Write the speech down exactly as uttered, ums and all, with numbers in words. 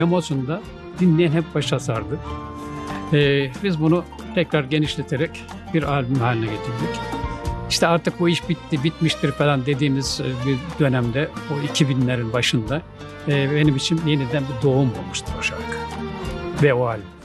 Emosunu da dinleyen hep başa sardı. Ee, biz bunu tekrar genişleterek bir albüm haline getirdik. İşte artık bu iş bitti, bitmiştir falan dediğimiz bir dönemde, o iki binlerin başında e, benim için yeniden bir doğum olmuştur o şarkı ve o albüm.